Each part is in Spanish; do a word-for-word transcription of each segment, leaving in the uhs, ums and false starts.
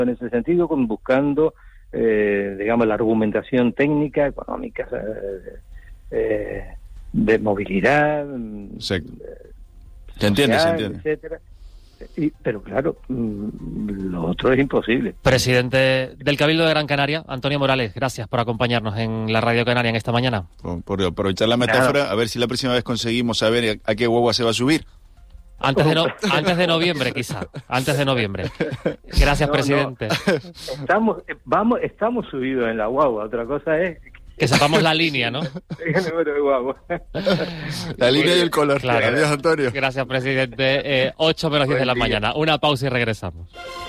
en ese sentido, con buscando, eh, digamos, la argumentación técnica, económica, eh, eh, de movilidad, Exacto. Eh, se entiende, social, se entiende. etcétera. Y, pero claro, lo otro es imposible. Presidente del Cabildo de Gran Canaria, Antonio Morales, gracias por acompañarnos en la Radio Canaria en esta mañana. Por, por aprovechar la metáfora, Nada. A ver si la próxima vez conseguimos saber a, a qué guagua se va a subir. Antes de, no, antes de noviembre, quizá. Antes de noviembre. Gracias, No, presidente. no. Estamos, vamos, estamos subidos en la guagua. Otra cosa es que sepamos la línea, ¿no? el número de guagua. La línea y el color. Claro. Adiós, Antonio. Gracias, presidente. Eh, ocho menos diez de la Buen día. mañana. Una pausa y regresamos.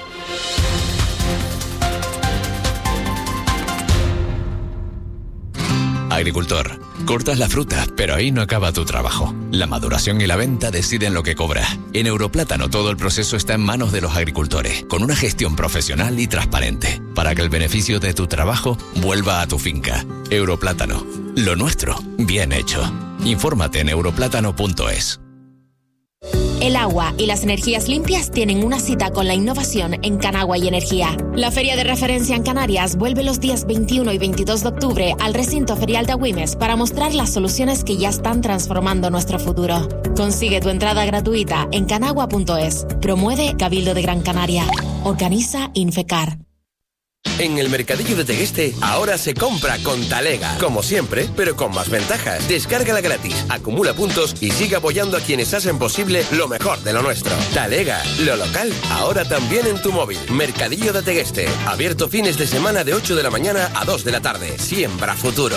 Agricultor, cortas la fruta, pero ahí no acaba tu trabajo. La maduración y la venta deciden lo que cobras. En Europlátano todo el proceso está en manos de los agricultores, con una gestión profesional y transparente, para que el beneficio de tu trabajo vuelva a tu finca. Europlátano, lo nuestro, bien hecho. Infórmate en europlátano punto es. El agua y las energías limpias tienen una cita con la innovación en Canagua y Energía. La feria de referencia en Canarias vuelve los días veintiuno y veintidós de octubre al recinto ferial de Agüimes para mostrar las soluciones que ya están transformando nuestro futuro. Consigue tu entrada gratuita en canagua punto es. Promueve Cabildo de Gran Canaria. Organiza Infecar. En el Mercadillo de Tegueste ahora se compra con Talega, como siempre, pero con más ventajas. Descárgala gratis, acumula puntos y sigue apoyando a quienes hacen posible lo mejor de lo nuestro. Talega, lo local, ahora también en tu móvil. Mercadillo de Tegueste, abierto fines de semana de ocho de la mañana a dos de la tarde. Siembra futuro.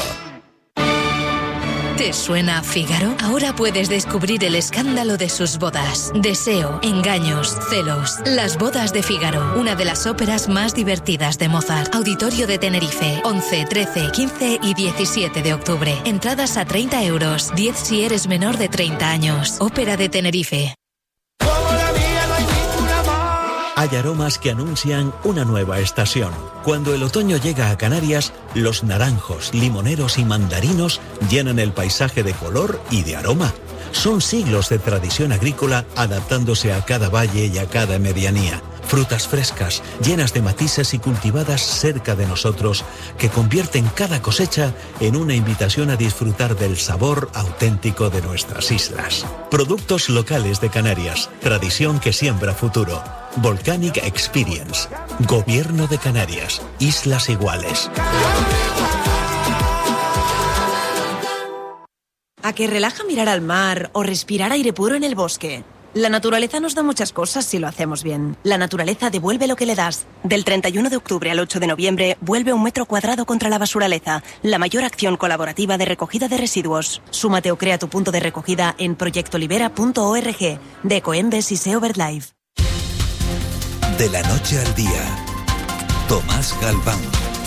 ¿Te suena a Fígaro? Ahora puedes descubrir el escándalo de sus bodas. Deseo, engaños, celos. Las bodas de Fígaro, una de las óperas más divertidas de Mozart. Auditorio de Tenerife, once, trece, quince y diecisiete de octubre. Entradas a treinta euros, diez si eres menor de treinta años. Ópera de Tenerife. Hay aromas que anuncian una nueva estación. Cuando el otoño llega a Canarias, los naranjos, limoneros y mandarinos llenan el paisaje de color y de aroma. Son siglos de tradición agrícola adaptándose a cada valle y a cada medianía. Frutas frescas, llenas de matices y cultivadas cerca de nosotros, que convierten cada cosecha en una invitación a disfrutar del sabor auténtico de nuestras islas. Productos locales de Canarias, tradición que siembra futuro. Volcanic Experience. Gobierno de Canarias. Islas Iguales. ¿A que relaja mirar al mar o respirar aire puro en el bosque? La naturaleza nos da muchas cosas si lo hacemos bien. La naturaleza devuelve lo que le das. Del treinta y uno de octubre al ocho de noviembre, vuelve un metro cuadrado contra la basuraleza, la mayor acción colaborativa de recogida de residuos. Súmate o crea tu punto de recogida en proyectolibera punto org, de Ecoembes y Sea BirdLife. De la noche al día, Tomás Galván.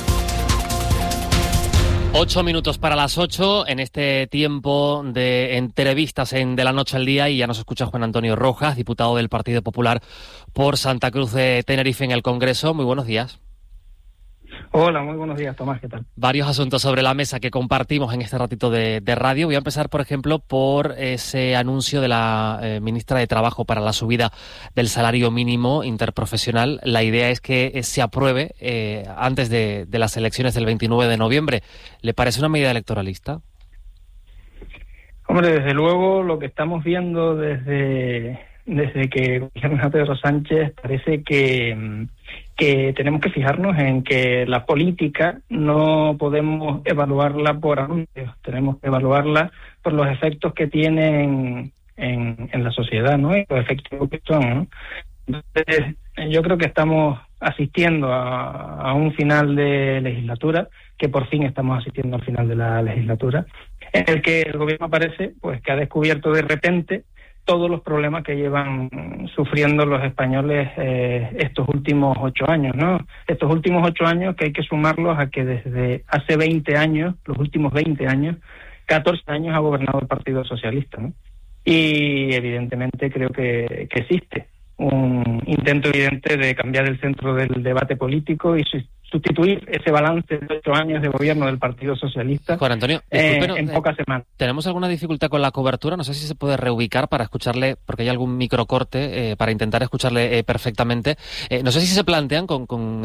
Ocho minutos para las ocho en este tiempo de entrevistas en De la Noche al Día, y ya nos escucha Juan Antonio Rojas, diputado del Partido Popular por Santa Cruz de Tenerife en el Congreso. Muy buenos días. Hola, muy buenos días, Tomás, ¿qué tal? Varios asuntos sobre la mesa que compartimos en este ratito de, de radio. Voy a empezar, por ejemplo, por ese anuncio de la eh, ministra de Trabajo para la subida del salario mínimo interprofesional. La idea es que eh, se apruebe eh, antes de, de las elecciones del veintinueve de noviembre. ¿Le parece una medida electoralista? Hombre, desde luego lo que estamos viendo desde, desde que gobierna Pedro Sánchez parece que... que tenemos que fijarnos en que la política no podemos evaluarla por anuncios, tenemos que evaluarla por los efectos que tiene en, en, en la sociedad, ¿no? Y los efectos que son, ¿no? Entonces, yo creo que estamos asistiendo a, a un final de legislatura, que por fin estamos asistiendo al final de la legislatura, en el que el gobierno parece pues que ha descubierto de repente todos los problemas que llevan sufriendo los españoles eh, estos últimos ocho años, ¿no? Estos últimos ocho años que hay que sumarlos a que desde hace veinte años, los últimos veinte años, catorce años ha gobernado el Partido Socialista, ¿no? Y evidentemente creo que, que existe un intento evidente de cambiar el centro del debate político y sustituir ese balance de ocho años de gobierno del Partido Socialista Juan Antonio, eh, en pocas semanas. ¿Tenemos alguna dificultad con la cobertura? No sé si se puede reubicar para escucharle, porque hay algún microcorte, eh, para intentar escucharle eh, perfectamente. Eh, no sé si se plantean con, con